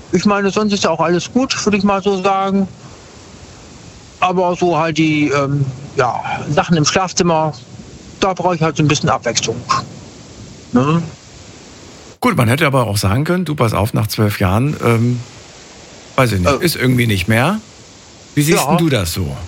Ich meine, sonst ist ja auch alles gut, würde ich mal so sagen. Aber so halt die Sachen im Schlafzimmer, da brauche ich halt so ein bisschen Abwechslung. Ne? Gut, man hätte aber auch sagen können, du pass auf, nach 12 Jahren, weiß ich nicht, ist irgendwie nicht mehr. Wie siehst denn du das so?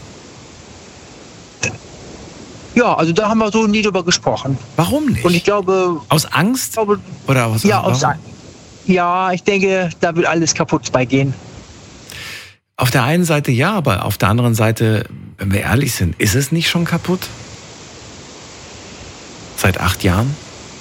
Ja, also da haben wir so nie drüber gesprochen. Warum nicht? Und ich glaube... Aus Angst? Oder aus Ja, ich denke, da wird alles kaputt bei gehen. Auf der einen Seite ja, aber auf der anderen Seite, wenn wir ehrlich sind, ist es nicht schon kaputt? Seit 8 Jahren?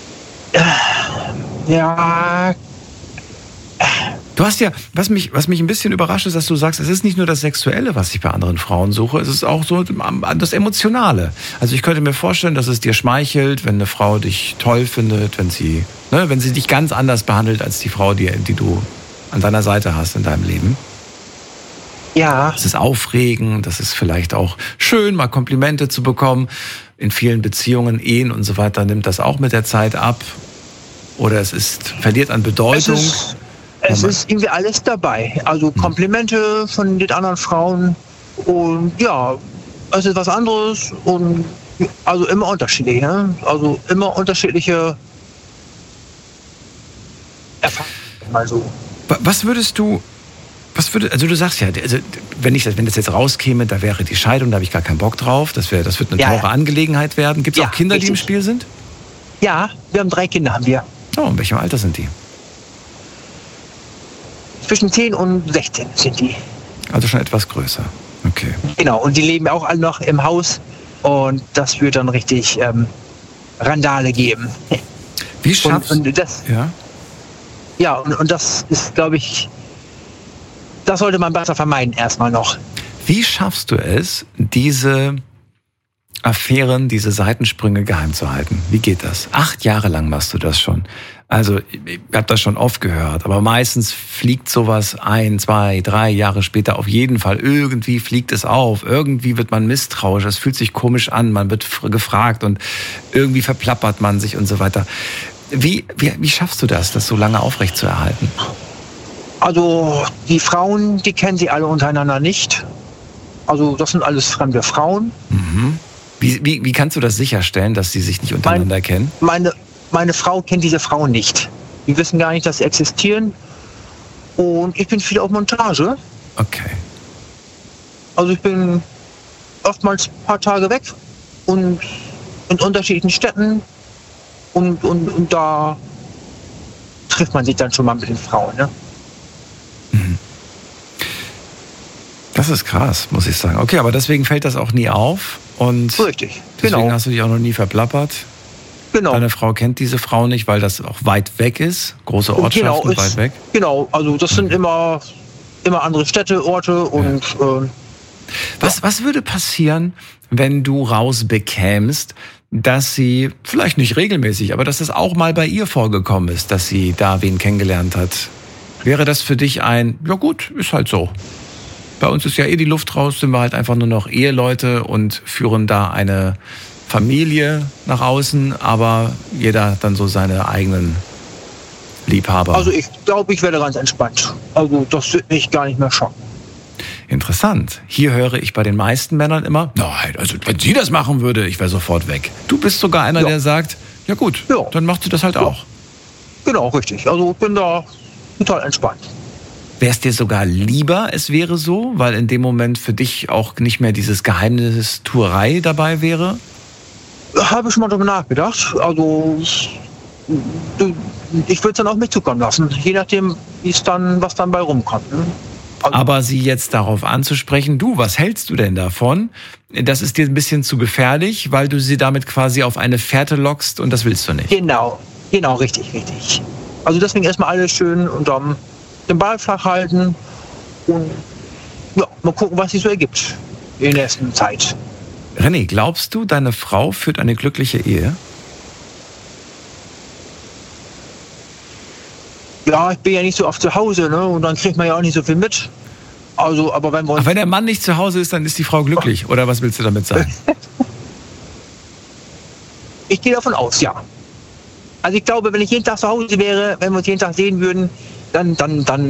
Ja. Du hast ja, was mich ein bisschen überrascht ist, dass du sagst, es ist nicht nur das Sexuelle, was ich bei anderen Frauen suche, es ist auch so das Emotionale. Also ich könnte mir vorstellen, dass es dir schmeichelt, wenn eine Frau dich toll findet, wenn sie dich ganz anders behandelt als die Frau, die du an deiner Seite hast in deinem Leben. Ja. Es ist aufregend, das ist vielleicht auch schön, mal Komplimente zu bekommen. In vielen Beziehungen, Ehen und so weiter nimmt das auch mit der Zeit ab. Oder es verliert an Bedeutung. Es ist irgendwie alles dabei. Also Komplimente von den anderen Frauen. Und ja, es ist was anderes. Und also immer unterschiedlich. Ne? Also immer unterschiedliche Erfahrungen. Mal so. Also du sagst ja, also wenn das jetzt rauskäme, da wäre die Scheidung, da habe ich gar keinen Bock drauf. Das wird eine teure Angelegenheit werden. Gibt es auch Kinder, richtig, die im Spiel sind? Ja, wir haben 3 Kinder, haben wir. Oh, in welchem Alter sind die? Zwischen 10 und 16 sind die. Also schon etwas größer. Okay. Genau, und die leben auch alle noch im Haus. Und das wird dann richtig Randale geben. Wie schaffst du das? Ja, ja und das ist, glaube ich, das sollte man besser vermeiden erstmal noch. Wie schaffst du es, diese Affären, diese Seitensprünge geheim zu halten? Wie geht das? 8 Jahre lang machst du das schon. Also ich habe das schon oft gehört, aber meistens fliegt sowas 1, 2, 3 Jahre später auf jeden Fall. Irgendwie fliegt es auf, irgendwie wird man misstrauisch, es fühlt sich komisch an, man wird gefragt und irgendwie verplappert man sich und so weiter. Wie schaffst du das so lange aufrechtzuerhalten? Also die Frauen, die kennen sie alle untereinander nicht. Also das sind alles fremde Frauen. Mhm. Wie kannst du das sicherstellen, dass sie sich nicht untereinander kennen? Meine Frau kennt diese Frauen nicht. Die wissen gar nicht, dass sie existieren. Und ich bin viel auf Montage. Okay. Also ich bin oftmals ein paar Tage weg und in unterschiedlichen Städten. Und da trifft man sich dann schon mal mit den Frauen. Ne? Das ist krass, muss ich sagen. Okay, aber deswegen fällt das auch nie auf. Und richtig, deswegen hast du dich auch noch nie verplappert. Genau. Deine Frau kennt diese Frau nicht, weil das auch weit weg ist. Große Ortschaften, weit weg. Genau, also das sind immer andere Städte, Orte und... Was würde passieren, wenn du rausbekämst, dass sie, vielleicht nicht regelmäßig, aber dass es auch mal bei ihr vorgekommen ist, dass sie da wen kennengelernt hat? Wäre das für dich ja gut, ist halt so. Bei uns ist ja die Luft raus, sind wir halt einfach nur noch Eheleute und führen da eine Familie nach außen, aber jeder dann so seine eigenen Liebhaber. Also ich glaube, ich werde ganz entspannt. Also das wird mich gar nicht mehr schocken. Interessant. Hier höre ich bei den meisten Männern immer, nein, also wenn sie das machen würde, ich wäre sofort weg. Du bist sogar einer, der sagt, ja gut, dann macht sie das halt auch. Genau, richtig. Also ich bin da total entspannt. Wäre es dir sogar lieber, es wäre so, weil in dem Moment für dich auch nicht mehr dieses Geheimnistuerei dabei wäre? Habe ich schon mal darüber nachgedacht. Also ich würde es dann auf mich zukommen lassen, je nachdem, was dann bei rumkommt. Ne? Also, aber sie jetzt darauf anzusprechen, was hältst du denn davon? Das ist dir ein bisschen zu gefährlich, weil du sie damit quasi auf eine Fährte lockst und das willst du nicht. Genau, richtig. Also deswegen erstmal alles schön unterm den Ball flach halten und mal gucken, was sich so ergibt in der nächsten Zeit. René, glaubst du, deine Frau führt eine glückliche Ehe? Ja, ich bin ja nicht so oft zu Hause, ne? Und dann kriegt man ja auch nicht so viel mit. Also, aber wenn der Mann nicht zu Hause ist, dann ist die Frau glücklich. Oder was willst du damit sagen? Ich gehe davon aus, ja. Also ich glaube, wenn ich jeden Tag zu Hause wäre, wenn wir uns jeden Tag sehen würden, dann